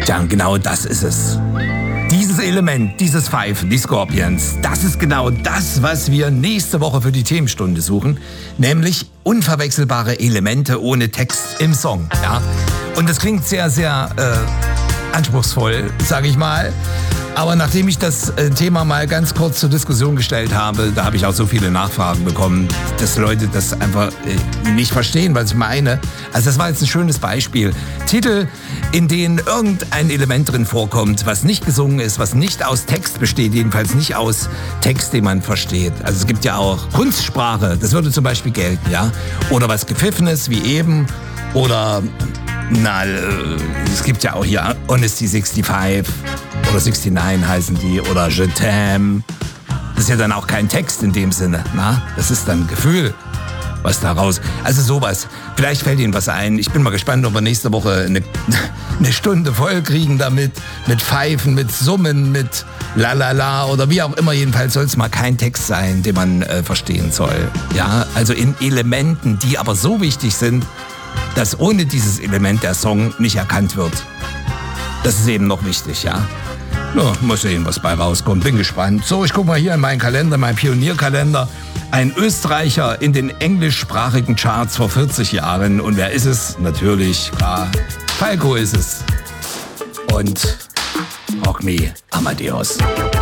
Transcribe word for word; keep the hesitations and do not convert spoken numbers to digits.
Tja, genau das ist es. Dieses Element, dieses Pfeifen, die Scorpions, das ist genau das, was wir nächste Woche für die Themenstunde suchen, nämlich unverwechselbare Elemente ohne Text im Song. Ja? Und das klingt sehr, sehr äh, anspruchsvoll, sage ich mal. Aber nachdem ich das äh, Thema mal ganz kurz zur Diskussion gestellt habe, da habe ich auch so viele Nachfragen bekommen, dass Leute das einfach äh, nicht verstehen, was ich meine. Also das war jetzt ein schönes Beispiel. Titel, in denen irgendein Element drin vorkommt, was nicht gesungen ist, was nicht aus Text besteht, jedenfalls nicht aus Text, den man versteht. Also es gibt ja auch Kunstsprache, das würde zum Beispiel gelten, ja. Oder was Gepfiffenes, wie eben. Oder, na, äh, es gibt ja auch hier Honesty sixty-five. Oder sixty-nine heißen die, oder Je t'aime. Das ist ja dann auch kein Text in dem Sinne, na? Das ist dann Gefühl, was da raus... Also sowas. Vielleicht fällt Ihnen was ein. Ich bin mal gespannt, ob wir nächste Woche eine, eine Stunde voll kriegen damit. Mit Pfeifen, mit Summen, mit Lalala oder wie auch immer. Jedenfalls soll es mal kein Text sein, den man äh, verstehen soll. Ja, also in Elementen, die aber so wichtig sind, dass ohne dieses Element der Song nicht erkannt wird. Das ist eben noch wichtig, ja. Ja, mal sehen, was bei rauskommt. Bin gespannt. So, ich gucke mal hier in meinen Kalender, meinen Pionierkalender. Ein Österreicher in den englischsprachigen Charts vor vierzig Jahren. Und wer ist es? Natürlich, klar, Falco ist es. Und Rock Me Amadeus.